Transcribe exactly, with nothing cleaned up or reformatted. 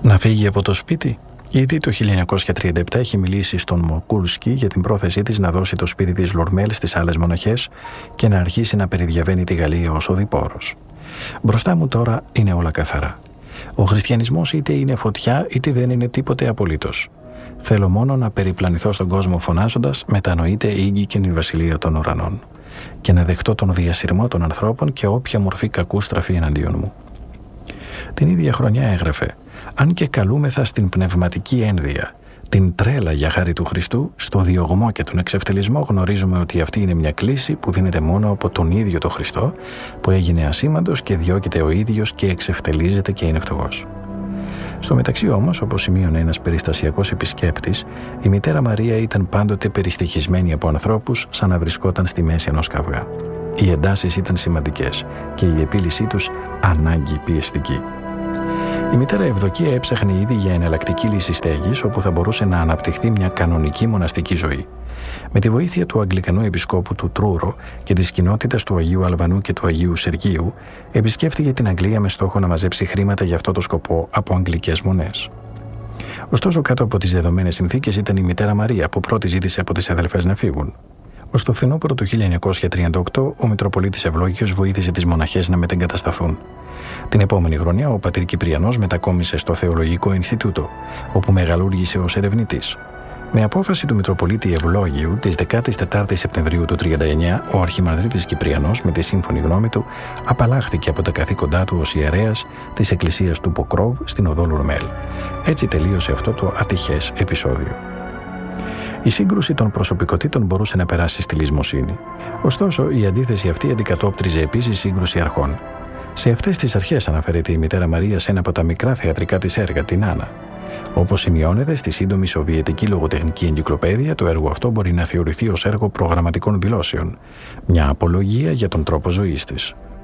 Να φύγει από το σπίτι. Ήδη το χίλια εννιακόσια τριάντα επτά έχει μιλήσει στον Μοκούλσκι για την πρόθεσή της να δώσει το σπίτι της Λουρμέλ στις άλλες μοναχές και να αρχίσει να περιδιαβαίνει τη Γαλλία ως οδηπόρος. Μπροστά μου τώρα είναι όλα καθαρά. Ο χριστιανισμός είτε είναι φωτιά είτε δεν είναι τίποτε απολύτως. Θέλω μόνο να περιπλανηθώ στον κόσμο φωνάζοντας «Μετανοείται ήγη και η βασιλεία των ουρανών» και να δεχτώ τον διασυρμό των ανθρώπων και όποια μορφή κακού στραφεί εναντίον μου. Την ίδια χρονιά έγραφε «Αν και καλούμεθα στην πνευματική ένδυα, την τρέλα για χάρη του Χριστού, στο διωγμό και τον εξευτελισμό γνωρίζουμε ότι αυτή είναι μια κλίση που δίνεται μόνο από τον ίδιο τον Χριστό, που έγινε ασήμαντος και διώκεται ο ίδιος και εξευτελίζεται και είναι φτωχός». Στο μεταξύ όμως, όπως σημείωνε ένας περιστασιακός επισκέπτης, η μητέρα Μαρία ήταν πάντοτε περιστοιχισμένη από ανθρώπους σαν να βρισκόταν στη μέση ενός καυγά. Οι εντάσεις ήταν σημαντικές και η επίλυσή τους ανάγκη πιεστική. Η μητέρα Ευδοκία έψαχνε ήδη για εναλλακτική λύση στέγης όπου θα μπορούσε να αναπτυχθεί μια κανονική μοναστική ζωή. Με τη βοήθεια του Αγγλικανού επισκόπου του Τρούρο και της κοινότητας του Αγίου Αλβανού και του Αγίου Σεργίου, επισκέφθηκε την Αγγλία με στόχο να μαζέψει χρήματα για αυτό το σκοπό από αγγλικές μονές. Ωστόσο, κάτω από τις δεδομένες συνθήκες ήταν η μητέρα Μαρία που πρώτη ζήτησε από τις αδελφές να φύγουν. Ως το φθινόπωρο του χίλια εννιακόσια τριάντα οκτώ, ο Μητροπολίτης Ευλόγιος βοήθησε τις μοναχές να μετεγκατασταθούν. Την επόμενη χρονιά, ο πατήρ Κυπριανός μετακόμισε στο Θεολογικό Ινστιτούτο, όπου μεγαλούργησε ως ερευνητής. Με απόφαση του Μητροπολίτη Ευλόγιου της δεκάτης τετάρτης Σεπτεμβρίου του τριάντα εννιά, ο Αρχιμανδρίτης Κυπριανός, με τη σύμφωνη γνώμη του, απαλλάχθηκε από τα καθήκοντά του ως ιερέας της Εκκλησίας του Ποκρόβ στην οδό Λουρμέλ. Έτσι τελείωσε αυτό το ατυχές επεισόδιο. Η σύγκρουση των προσωπικότητων μπορούσε να περάσει στη λησμοσύνη. Ωστόσο, η αντίθεση αυτή αντικατόπτριζε επίσης σύγκρουση αρχών. Σε αυτές τις αρχές αναφέρεται η μητέρα Μαρία σε ένα από τα μικρά θεατρικά της έργα, την Άννα. Όπως σημειώνεται στη σύντομη σοβιετική λογοτεχνική εγκυκλοπαίδεια, το έργο αυτό μπορεί να θεωρηθεί ως έργο προγραμματικών δηλώσεων, μια απολογία για τον τρόπο ζωής της.